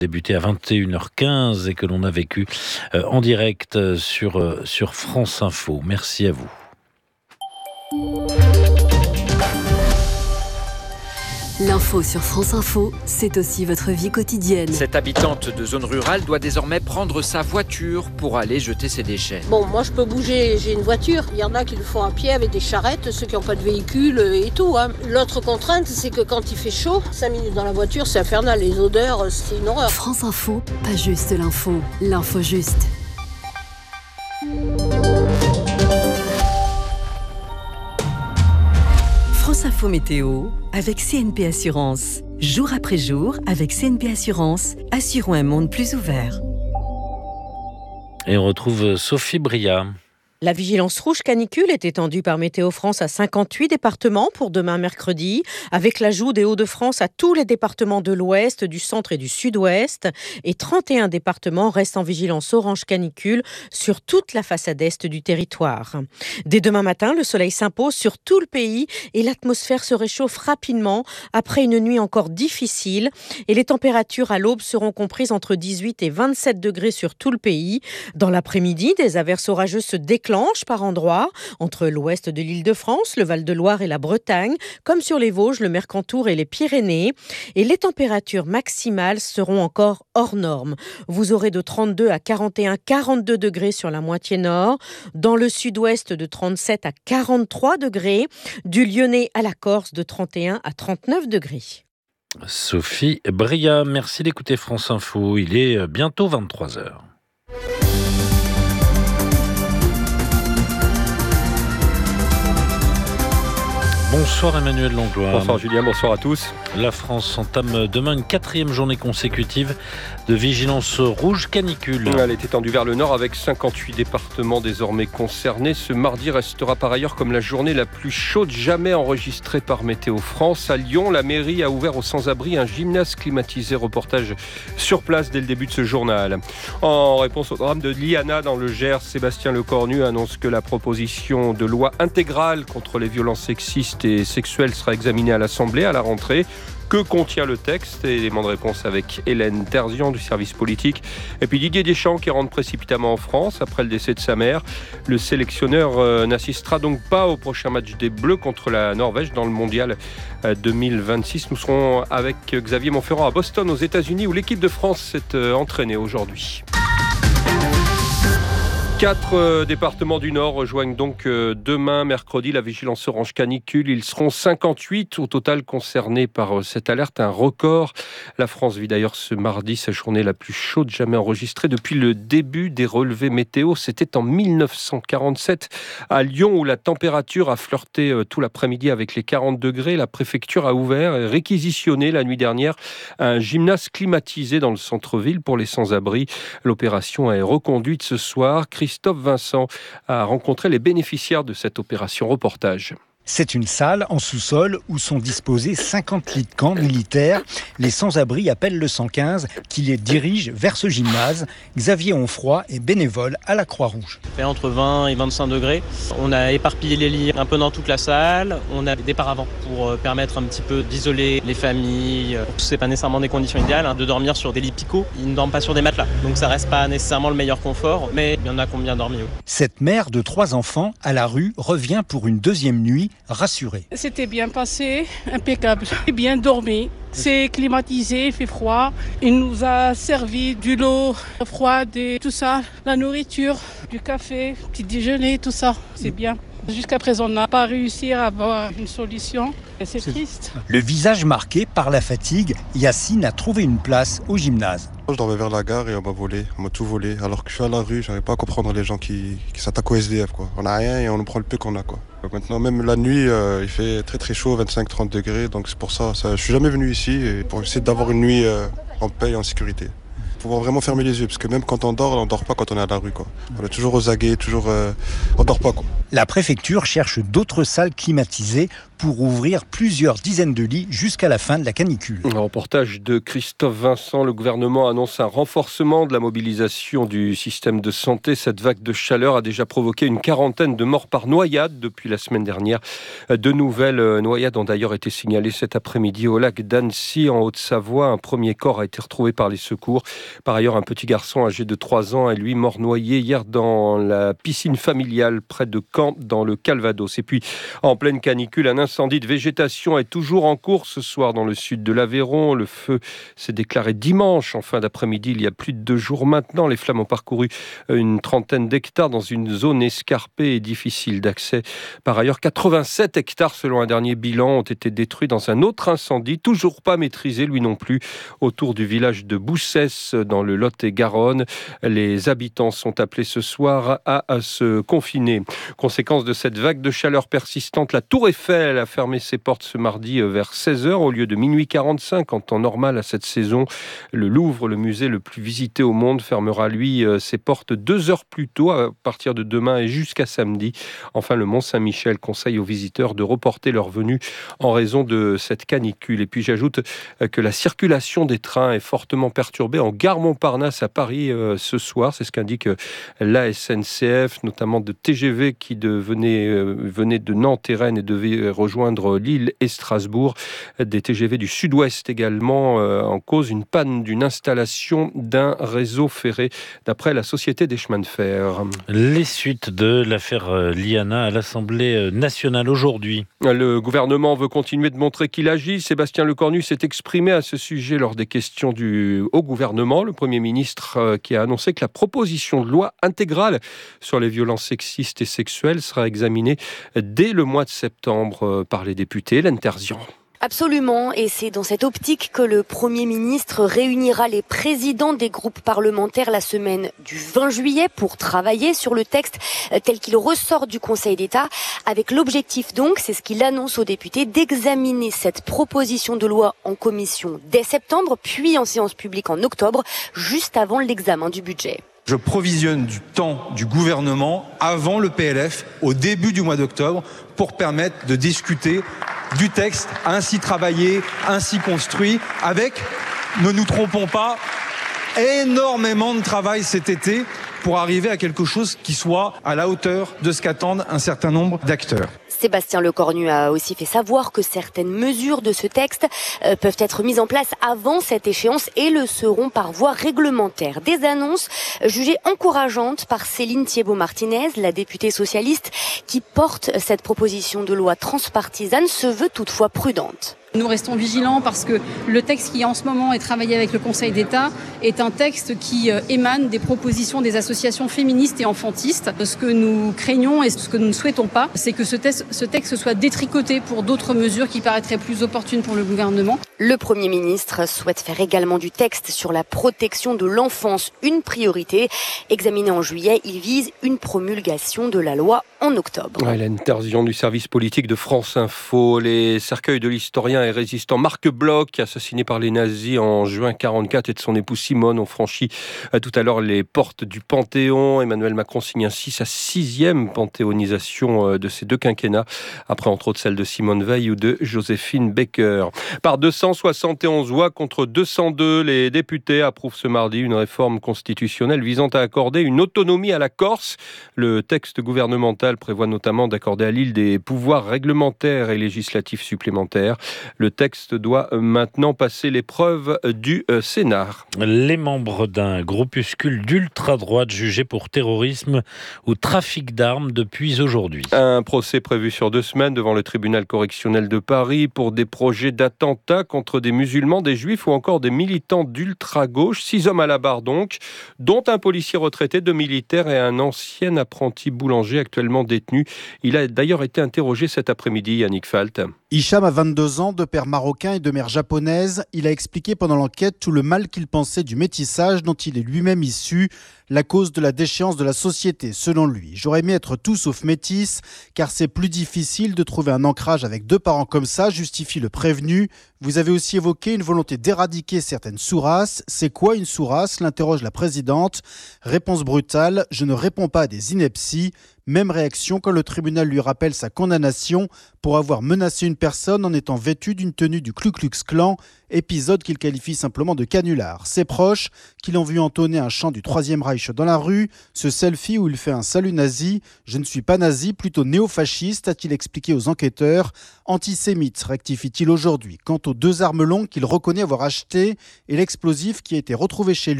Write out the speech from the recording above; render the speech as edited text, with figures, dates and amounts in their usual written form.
Débuté à 21h15 et que l'on a vécu en direct sur France Info. Merci à vous. L'info sur France Info, c'est aussi votre vie quotidienne. Cette habitante de zone rurale doit désormais prendre sa voiture pour aller jeter ses déchets. Bon, moi je peux bouger, j'ai une voiture. Il y en a qui le font à pied avec des charrettes, ceux qui n'ont pas de véhicule et tout. L'autre contrainte, c'est que quand il fait chaud, 5 minutes dans la voiture, c'est infernal. Les odeurs, c'est une horreur. France Info, pas juste l'info, l'info juste. France Info Météo avec CNP Assurance. Jour après jour, avec CNP Assurance, assurons un monde plus ouvert. Et on retrouve Sophie Bria. La vigilance rouge canicule est étendue par Météo France à 58 départements pour demain mercredi, avec l'ajout des Hauts-de-France à tous les départements de l'Ouest, du Centre et du Sud-Ouest. Et 31 départements restent en vigilance orange canicule sur toute la façade est du territoire. Dès demain matin, le soleil s'impose sur tout le pays et l'atmosphère se réchauffe rapidement après une nuit encore difficile. Et les températures à l'aube seront comprises entre 18 et 27 degrés sur tout le pays. Dans l'après-midi, des averses orageuses se déclenchent par endroits, entre l'ouest de l'Île-de-France, le Val-de-Loire et la Bretagne, comme sur les Vosges, le Mercantour et les Pyrénées. Et les températures maximales seront encore hors normes. Vous aurez de 32 à 41, 42 degrés sur la moitié nord, dans le sud-ouest de 37 à 43 degrés, du Lyonnais à la Corse de 31 à 39 degrés. Sophie Bria, merci d'écouter France Info. Il est bientôt 23h. Bonsoir Emmanuel Langlois. Bonsoir Julien, bonsoir à tous. La France entame demain une 4e journée consécutive de vigilance rouge canicule. Elle est étendue vers le nord avec 58 départements désormais concernés. Ce mardi restera par ailleurs comme la journée la plus chaude jamais enregistrée par Météo France. À Lyon, la mairie a ouvert aux sans-abri un gymnase climatisé. Reportage sur place dès le début de ce journal. En réponse au drame de Liana dans le Gers, Sébastien Lecornu annonce que la proposition de loi intégrale contre les violences sexistes et sexuelle sera examinée à l'Assemblée à la rentrée. Que contient le texte? Élément de réponse avec Hélène Terzian du service politique. Et puis Didier Deschamps qui rentre précipitamment en France après le décès de sa mère. Le sélectionneur n'assistera donc pas au prochain match des Bleus contre la Norvège dans le mondial 2026. Nous serons avec Xavier Monferrand à Boston aux États-Unis où l'équipe de France s'est entraînée aujourd'hui. 4 départements du Nord rejoignent donc demain, mercredi, la vigilance orange canicule. Ils seront 58 au total concernés par cette alerte, un record. La France vit d'ailleurs ce mardi sa journée la plus chaude jamais enregistrée depuis le début des relevés météo. C'était en 1947 à Lyon où la température a flirté tout l'après-midi avec les 40 degrés. La préfecture a ouvert et réquisitionné la nuit dernière un gymnase climatisé dans le centre-ville pour les sans-abri. L'opération est reconduite ce soir. Christophe Vincent a rencontré les bénéficiaires de cette opération. Reportage. C'est une salle en sous-sol où sont disposés 50 lits de camp militaires. Les sans-abri appellent le 115 qui les dirige vers ce gymnase. Xavier Onfroy est bénévole à la Croix-Rouge. Il fait entre 20 et 25 degrés. On a éparpillé les lits un peu dans toute la salle. On a des paravents pour permettre un petit peu d'isoler les familles. C'est pas nécessairement des conditions idéales de dormir sur des lits picots. Ils ne dorment pas sur des matelas. Donc ça reste pas nécessairement le meilleur confort, mais il y en a combien dormi. Cette mère de 3 enfants à la rue revient pour une deuxième nuit rassurée. C'était bien passé, impeccable, bien dormi. C'est climatisé, il fait froid. Il nous a servi de l'eau froide et tout ça, la nourriture, du café, petit déjeuner, tout ça. C'est bien. Jusqu'à présent, on n'a pas réussi à avoir une solution. Et c'est triste. Le visage marqué par la fatigue, Yacine a trouvé une place au gymnase. Je dormais vers la gare et on m'a tout volé. Alors que je suis à la rue, j'arrive pas à comprendre les gens qui s'attaquent au SDF. On n'a rien et on nous prend le peu qu'on a. Maintenant, même la nuit, il fait très très chaud, 25-30 degrés. Donc c'est pour ça, je suis jamais venu ici et pour essayer d'avoir une nuit en paix et en sécurité. Faut vraiment fermer les yeux, parce que même quand on dort pas quand on est à la rue, quoi. On est toujours aux aguets, on dort pas, quoi. La préfecture cherche d'autres salles climatisées pour ouvrir plusieurs dizaines de lits jusqu'à la fin de la canicule. Un reportage de Christophe Vincent. Le gouvernement annonce un renforcement de la mobilisation du système de santé. Cette vague de chaleur a déjà provoqué une quarantaine de morts par noyade depuis la semaine dernière. De nouvelles noyades ont d'ailleurs été signalées cet après-midi au lac d'Annecy, en Haute-Savoie. Un premier corps a été retrouvé par les secours. Par ailleurs, un petit garçon âgé de 3 ans est lui mort noyé hier dans la piscine familiale près de Caen, dans le Calvados. Et puis, en pleine canicule, un incendie de végétation est toujours en cours ce soir dans le sud de l'Aveyron. Le feu s'est déclaré dimanche en fin d'après-midi, il y a plus de 2 jours maintenant. Les flammes ont parcouru une trentaine d'hectares dans une zone escarpée et difficile d'accès. Par ailleurs, 87 hectares, selon un dernier bilan, ont été détruits dans un autre incendie, toujours pas maîtrisé, lui non plus, autour du village de Boussès, dans le Lot-et-Garonne. Les habitants sont appelés ce soir à se confiner. Conséquence de cette vague de chaleur persistante, la Tour Eiffel a fermé ses portes ce mardi vers 16h au lieu de minuit 45 en temps normal à cette saison. Le Louvre, le musée le plus visité au monde, fermera lui ses portes 2 heures plus tôt à partir de demain et jusqu'à samedi. Enfin, le Mont-Saint-Michel conseille aux visiteurs de reporter leur venue en raison de cette canicule. Et puis j'ajoute que la circulation des trains est fortement perturbée en gare Montparnasse à Paris ce soir. C'est ce qu'indique la SNCF, notamment de TGV qui venaient de Nantes et Rennes et devaient rejoindre Lille et Strasbourg. Des TGV du sud-ouest également en cause une panne d'une installation d'un réseau ferré, d'après la Société des chemins de fer. Les suites de l'affaire Liana à l'Assemblée nationale aujourd'hui. Le gouvernement veut continuer de montrer qu'il agit. Sébastien Lecornu s'est exprimé à ce sujet lors des questions au gouvernement. Le Premier ministre qui a annoncé que la proposition de loi intégrale sur les violences sexistes et sexuelles sera examinée dès le mois de septembre par les députés. Hélène Terzian. Absolument, et c'est dans cette optique que le Premier ministre réunira les présidents des groupes parlementaires la semaine du 20 juillet pour travailler sur le texte tel qu'il ressort du Conseil d'État, avec l'objectif donc, c'est ce qu'il annonce aux députés, d'examiner cette proposition de loi en commission dès septembre, puis en séance publique en octobre, juste avant l'examen du budget. Je provisionne du temps du gouvernement avant le PLF, au début du mois d'octobre, pour permettre de discuter du texte ainsi travaillé, ainsi construit, avec, ne nous trompons pas, énormément de travail cet été pour arriver à quelque chose qui soit à la hauteur de ce qu'attendent un certain nombre d'acteurs. Sébastien Lecornu a aussi fait savoir que certaines mesures de ce texte peuvent être mises en place avant cette échéance et le seront par voie réglementaire. Des annonces jugées encourageantes par Céline Thiébaut-Martinez, la députée socialiste, qui porte cette proposition de loi transpartisane, se veut toutefois prudente. Nous restons vigilants parce que le texte qui en ce moment est travaillé avec le Conseil d'État est un texte qui émane des propositions des associations féministes et enfantistes. Ce que nous craignons et ce que nous ne souhaitons pas, c'est que ce texte soit détricoté pour d'autres mesures qui paraîtraient plus opportunes pour le gouvernement. Le Premier ministre souhaite faire également du texte sur la protection de l'enfance une priorité. Examiné en juillet, il vise une promulgation de la loi en octobre. Hélène Terzian du service politique de France Info. Les cercueils de l'historien et résistant Marc Bloch, assassiné par les nazis en juin 1944, et de son épouse Simone ont franchi tout à l'heure les portes du Panthéon. Emmanuel Macron signe ainsi sa 6e panthéonisation de ces 2 quinquennats, après entre autres celle de Simone Veil ou de Joséphine Baker. Par 271 voix contre 202, les députés approuvent ce mardi une réforme constitutionnelle visant à accorder une autonomie à la Corse. Le texte gouvernemental prévoit notamment d'accorder à l'île des pouvoirs réglementaires et législatifs supplémentaires. Le texte doit maintenant passer l'épreuve du Sénat. Les membres d'un groupuscule d'ultra-droite jugés pour terrorisme ou trafic d'armes depuis aujourd'hui. Un procès prévu sur 2 semaines devant le tribunal correctionnel de Paris pour des projets d'attentats contre des musulmans, des juifs ou encore des militants d'ultra-gauche. 6 hommes à la barre donc, dont un policier retraité, 2 militaires et un ancien apprenti boulanger actuellement détenu. Il a d'ailleurs été interrogé cet après-midi, Yannick Falt. Hicham a 22 ans, de père marocain et de mère japonaise. Il a expliqué pendant l'enquête tout le mal qu'il pensait du métissage dont il est lui-même issu, la cause de la déchéance de la société, selon lui. J'aurais aimé être tout sauf métisse, car c'est plus difficile de trouver un ancrage avec 2 parents comme ça, justifie le prévenu. Vous avez aussi évoqué une volonté d'éradiquer certaines sous-races. C'est quoi une sous-race ? L'interroge la présidente. Réponse brutale, je ne réponds pas à des inepties. Même réaction quand le tribunal lui rappelle sa condamnation pour avoir menacé une personne en étant vêtue d'une tenue du Ku Klux Klan, épisode qu'il qualifie simplement de canular. Ses proches, qui l'ont vu entonner un chant du Troisième Reich dans la rue, ce selfie où il fait un salut nazi. Je ne suis pas nazi, plutôt néofasciste, a-t-il expliqué aux enquêteurs. Antisémite, rectifie-t-il aujourd'hui. Quant aux 2 armes longues qu'il reconnaît avoir achetées et l'explosif qui a été retrouvé chez lui,